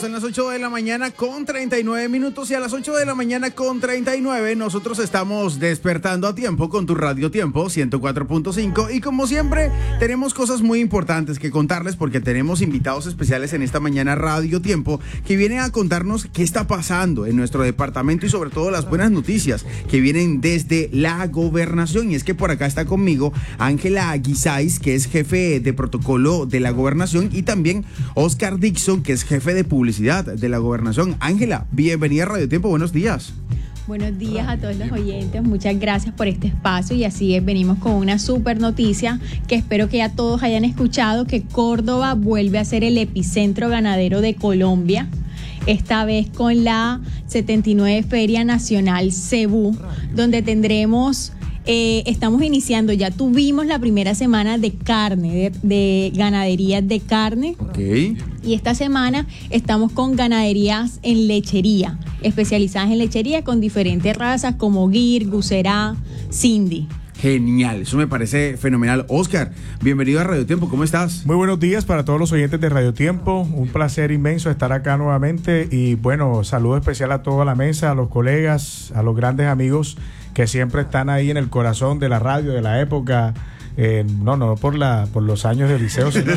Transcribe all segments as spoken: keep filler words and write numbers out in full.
son las ocho de la mañana con treinta y nueve minutos y a las ocho de la mañana con treinta y nueve nosotros estamos despertando a tiempo con tu Radio Tiempo ciento cuatro punto cinco y como siempre tenemos cosas muy importantes que contarles porque tenemos invitados especiales en esta mañana Radio Tiempo que vienen a contarnos qué está pasando en nuestro departamento y sobre todo las buenas noticias que vienen desde la gobernación. Y es que por acá está conmigo Ángela Guisáis, que es jefe de protocolo de la gobernación, y también Oscar Dixon, que es jefe de publicidad de la gobernación. Ángela, bienvenida a Radio Tiempo, buenos días. Buenos días a todos los oyentes, muchas gracias por este espacio y así es, venimos con una super noticia que espero que ya todos hayan escuchado, que Córdoba vuelve a ser el epicentro ganadero de Colombia, esta vez con la setenta y nueve Feria Nacional Cebú, donde tendremos... Eh, estamos iniciando, ya tuvimos la primera semana de carne, de, de ganaderías de carne. Okay. Y esta semana estamos con ganaderías en lechería, especializadas en lechería con diferentes razas como Gir, Gucerá, Cindy. Genial, eso me parece fenomenal. Oscar, bienvenido a Radio Tiempo, ¿cómo estás? Muy buenos días para todos los oyentes de Radio Tiempo, un placer inmenso estar acá nuevamente y bueno, saludo especial a toda la mesa, a los colegas, a los grandes amigos que siempre están ahí en el corazón de la radio, de la época, eh, no, no por la por los años de liceo, sino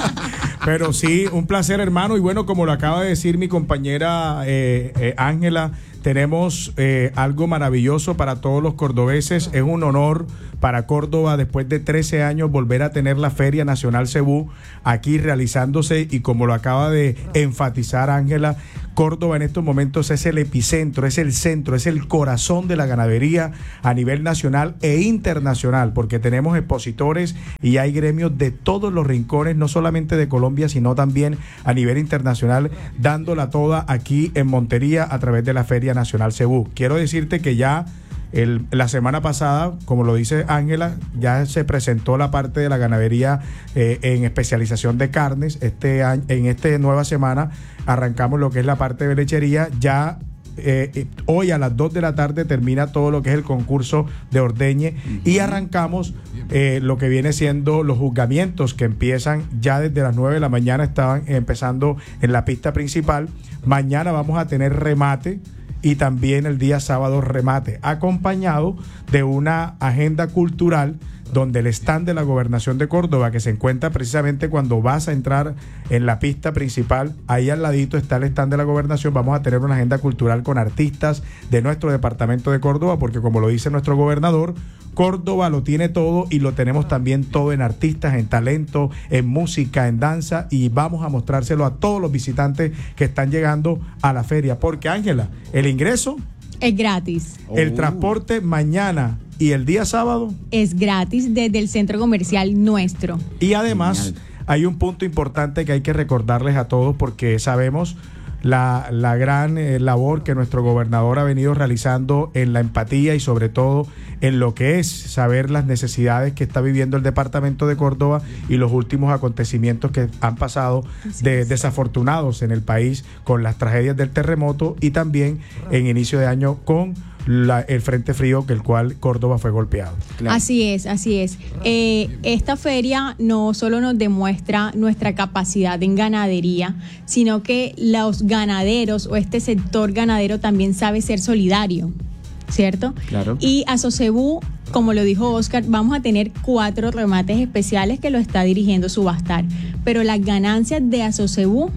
pero sí, un placer, hermano, y bueno, como lo acaba de decir mi compañera eh, eh, Ángela, tenemos eh, algo maravilloso para todos los cordobeses. Es un honor para Córdoba, después de trece años, volver a tener la Feria Nacional Cebú aquí realizándose, y como lo acaba de enfatizar Ángela, Córdoba en estos momentos es el epicentro, es el centro, es el corazón de la ganadería a nivel nacional e internacional, porque tenemos expositores y hay gremios de todos los rincones, no solamente de Colombia, sino también a nivel internacional, dándola toda aquí en Montería a través de la Feria Nacional Cebú. Quiero decirte que ya el, la semana pasada, como lo dice Ángela, ya se presentó la parte de la ganadería eh, en especialización de carnes. Este año, en esta nueva semana arrancamos lo que es la parte de lechería. Ya eh, eh, hoy a las dos de la tarde termina todo lo que es el concurso de ordeñe y arrancamos eh, lo que viene siendo los juzgamientos, que empiezan ya desde las nueve de la mañana, estaban empezando en la pista principal. Mañana vamos a tener remate y también el día sábado remate, acompañado de una agenda cultural donde el stand de la Gobernación de Córdoba, que se encuentra precisamente cuando vas a entrar en la pista principal, ahí al ladito está el stand de la Gobernación. Vamos a tener una agenda cultural con artistas de nuestro departamento de Córdoba, porque como lo dice nuestro gobernador, Córdoba lo tiene todo y lo tenemos también todo en artistas, en talento, en música, en danza, y vamos a mostrárselo a todos los visitantes que están llegando a la feria, porque Ángela, el ingreso es gratis. El Oh. transporte mañana y el día sábado Es gratis desde el centro comercial nuestro. y además Genial. Hay un punto importante que hay que recordarles a todos, porque sabemos la, la gran eh, labor que nuestro gobernador ha venido realizando en la empatía y sobre todo en lo que es saber las necesidades que está viviendo el departamento de Córdoba y los últimos acontecimientos que han pasado de desafortunados en el país con las tragedias del terremoto y también en inicio de año con La, el frente frío que el cual Córdoba fue golpeado. Claro. Así es, así es. Eh, esta feria no solo nos demuestra nuestra capacidad en ganadería, sino que los ganaderos o este sector ganadero también sabe ser solidario, ¿cierto? Claro. Y Asocebú, como lo dijo Oscar, vamos a tener cuatro remates especiales que lo está dirigiendo Subastar, pero las ganancias de Asocebú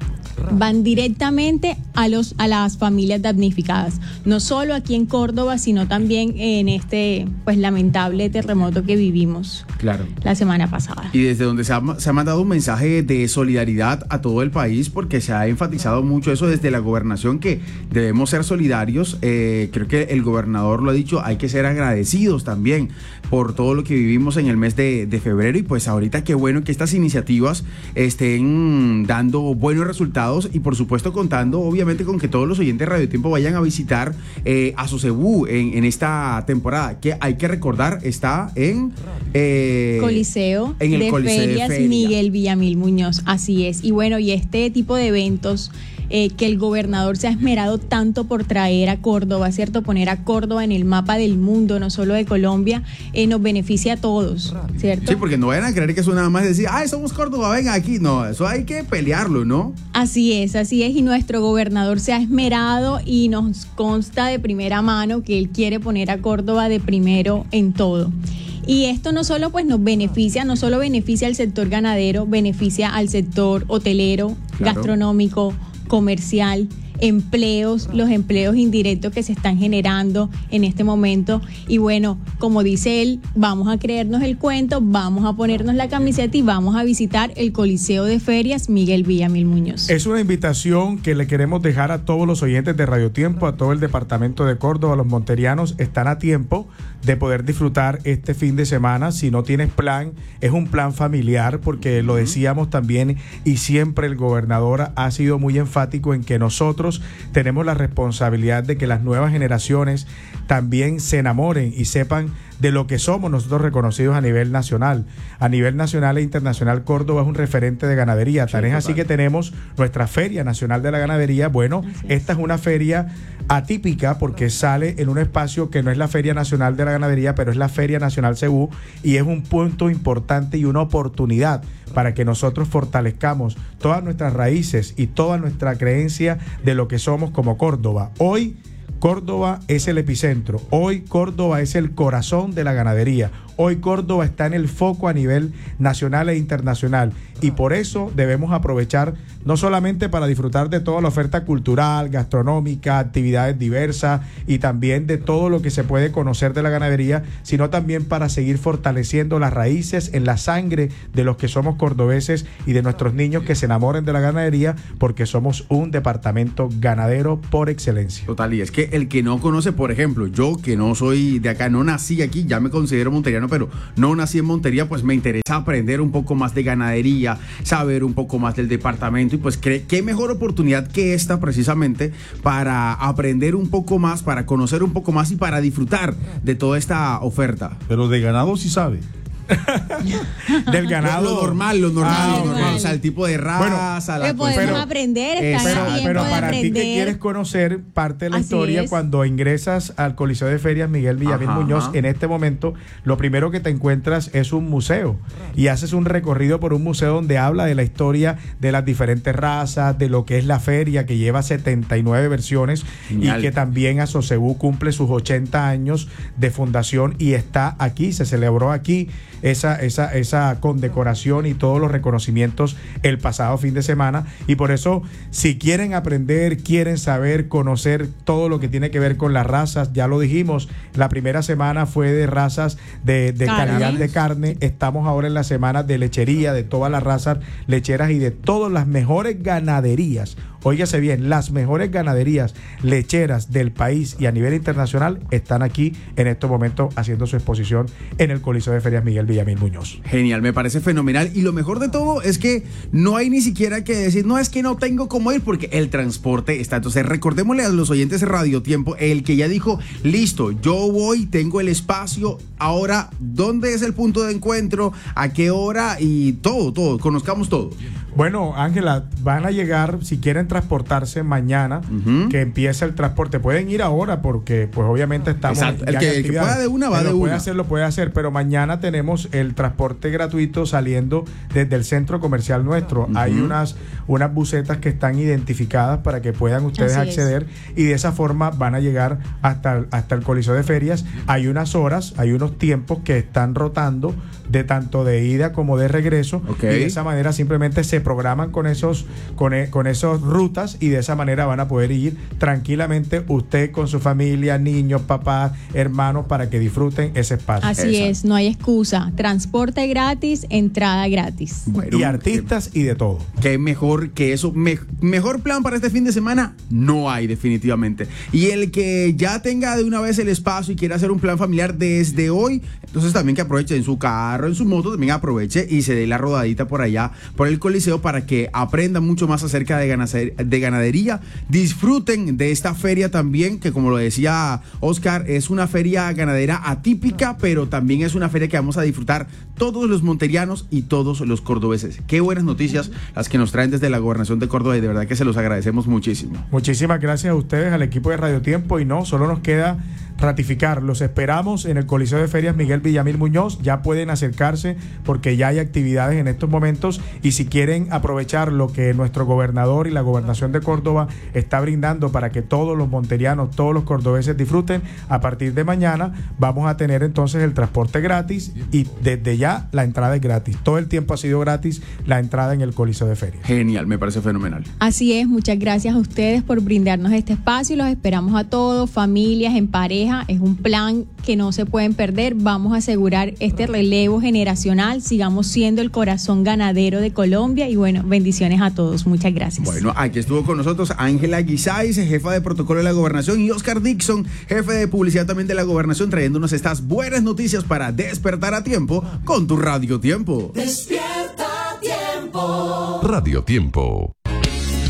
van directamente a los a las familias damnificadas, no solo aquí en Córdoba, sino también en este pues lamentable terremoto que vivimos Claro. la semana pasada. Y desde donde se ha, se ha mandado un mensaje de solidaridad a todo el país, porque se ha enfatizado mucho eso desde la gobernación, que debemos ser solidarios. Eh, creo que el gobernador lo ha dicho, hay que ser agradecidos también por todo lo que vivimos en el mes de, de febrero, y pues ahorita qué bueno que estas iniciativas estén dando buenos resultados y por supuesto contando obviamente con que todos los oyentes de Radio Tiempo vayan a visitar eh, Asocebú en, en esta temporada, que hay que recordar está en eh, Coliseo en el de Coliseo de Ferias Feria. Miguel Villamil Muñoz, así es. Y bueno, y este tipo de eventos eh, que el gobernador se ha esmerado tanto por traer a Córdoba, ¿cierto? Poner a Córdoba en el mapa del mundo, no solo de Colombia, eh, nos beneficia a todos, ¿cierto? Sí, porque no vayan a creer que eso nada más decir, ay, somos Córdoba, venga aquí. No, eso hay que pelearlo, ¿no? Así es, así es, y nuestro gobernador se ha esmerado y nos consta de primera mano que él quiere poner a Córdoba de primero en todo. Y esto no solo pues nos beneficia, no solo beneficia al sector ganadero, beneficia al sector hotelero, claro, gastronómico, comercial, empleos, los empleos indirectos que se están generando en este momento. Y bueno, como dice él, vamos a creernos el cuento, vamos a ponernos la camiseta y vamos a visitar el Coliseo de Ferias Miguel Villamil Muñoz. Es una invitación que le queremos dejar a todos los oyentes de Radio Tiempo, a todo el departamento de Córdoba. Los monterianos están a tiempo de poder disfrutar este fin de semana. Si no tienes plan, es un plan familiar, porque lo decíamos también y siempre el gobernador ha sido muy enfático en que nosotros tenemos la responsabilidad de que las nuevas generaciones también se enamoren y sepan de lo que somos nosotros reconocidos a nivel nacional. A nivel nacional e internacional, Córdoba es un referente de ganadería. Tan es así que tenemos nuestra Feria Nacional de la Ganadería. Bueno, esta es una feria atípica porque sale en un espacio que no es la Feria Nacional de la Ganadería, pero es la Feria Nacional Cebú, y es un punto importante y una oportunidad para que nosotros fortalezcamos todas nuestras raíces y toda nuestra creencia de lo que somos como Córdoba. Hoy Córdoba es el epicentro, hoy Córdoba es el corazón de la ganadería, hoy Córdoba está en el foco a nivel nacional e internacional, y por eso debemos aprovechar no solamente para disfrutar de toda la oferta cultural, gastronómica, actividades diversas y también de todo lo que se puede conocer de la ganadería, sino también para seguir fortaleciendo las raíces en la sangre de los que somos cordobeses y de nuestros niños que se enamoren de la ganadería, porque somos un departamento ganadero por excelencia. Total, y es que el que no conoce, por ejemplo, yo que no soy de acá, no nací aquí, ya me considero monteriano, pero no nací en Montería, pues me interesa aprender un poco más de ganadería, saber un poco más del departamento, y pues qué, qué mejor oportunidad que esta precisamente para aprender un poco más, para conocer un poco más y para disfrutar de toda esta oferta. Pero de ganado sí sabe. Del ganado. Lo, lo normal, lo normal, ah, lo normal. normal. O sea, el tipo de raza. Bueno, la podemos pero, aprender, eh, estar pero, a tiempo pero de para aprender. ti que quieres conocer parte de la Así historia, es. Cuando ingresas al Coliseo de Ferias Miguel Villamil Ajá, Muñoz, ajá. en este momento, lo primero que te encuentras es un museo, y haces un recorrido por un museo donde habla de la historia de las diferentes razas, de lo que es la feria, que lleva setenta y nueve versiones. Genial. Y que también Asocebú cumple sus ochenta años de fundación y está aquí, se celebró aquí esa, esa, esa condecoración y todos los reconocimientos el pasado fin de semana. Y por eso, si quieren aprender, quieren saber, conocer todo lo que tiene que ver con las razas, ya lo dijimos, la primera semana fue de razas de, de calidad de carne. Estamos ahora en la semana de lechería, de todas las razas lecheras y de todas las mejores ganaderías. Óigase bien, las mejores ganaderías lecheras del país y a nivel internacional están aquí en estos momentos haciendo su exposición en el Coliseo de Ferias Miguel Villamil Muñoz. Genial, me parece fenomenal, y lo mejor de todo es que no hay ni siquiera que decir, no, es que no tengo cómo ir porque el transporte está. Entonces recordémosle a los oyentes de Radio Tiempo, el que ya dijo, listo, yo voy, tengo el espacio, ahora, ¿dónde es el punto de encuentro? ¿A qué hora? Y todo, todo, conozcamos todo. Bueno, Ángela, van a llegar, si quieren transportarse mañana, uh-huh. que empiece el transporte. Pueden ir ahora porque, pues obviamente estamos... Exacto. El que, el que pueda de una, va de una. Lo puede hacer, lo puede hacer, pero mañana tenemos el transporte gratuito saliendo desde el centro comercial nuestro. Uh-huh. Hay unas, unas busetas que están identificadas para que puedan ustedes Así acceder es. Y de esa forma van a llegar hasta, hasta el Coliseo de Ferias. Hay unas horas, hay unos tiempos que están rotando de tanto de ida como de regreso, okay. Y de esa manera simplemente se programan con esos con, e, con esas rutas, y de esa manera van a poder ir tranquilamente usted con su familia, niños, papás, hermanos, para que disfruten ese espacio. Así Exacto. es, no hay excusa, transporte gratis, entrada gratis. Bueno, y artistas qué, y de todo. Qué mejor que eso, me, mejor plan para este fin de semana no hay definitivamente. Y el que ya tenga de una vez el espacio y quiera hacer un plan familiar desde hoy, entonces también que aproveche en su carro, en su moto, también aproveche y se dé la rodadita por allá, por el Coliseo, para que aprendan mucho más acerca de, ganacer, de ganadería, disfruten de esta feria también, que como lo decía Oscar, es una feria ganadera atípica, pero también es una feria que vamos a disfrutar todos los monterianos y todos los cordobeses. Qué buenas noticias las que nos traen desde la Gobernación de Córdoba y de verdad que se los agradecemos muchísimo. Muchísimas gracias a ustedes, al equipo de Radio Tiempo, y no, solo nos queda ratificar. Los esperamos en el Coliseo de Ferias Miguel Villamil Muñoz. Ya pueden acercarse porque ya hay actividades en estos momentos, y si quieren aprovechar lo que nuestro gobernador y la Gobernación de Córdoba está brindando para que todos los monterianos, todos los cordobeses disfruten, a partir de mañana vamos a tener entonces el transporte gratis y desde ya la entrada es gratis. Todo el tiempo ha sido gratis la entrada en el Coliseo de Ferias. Genial, me parece fenomenal. Así es, muchas gracias a ustedes por brindarnos este espacio y los esperamos a todos, familias, en pareja. Es un plan que no se pueden perder. Vamos a asegurar este relevo generacional, sigamos siendo el corazón ganadero de Colombia y bueno, bendiciones a todos. Muchas gracias. Bueno, aquí estuvo con nosotros Ángela Guisáis, jefa de protocolo de la Gobernación, y Oscar Dixon, jefe de publicidad también de la Gobernación, trayéndonos estas buenas noticias para despertar a tiempo con tu Radio Tiempo. Despierta a tiempo. Radio Tiempo.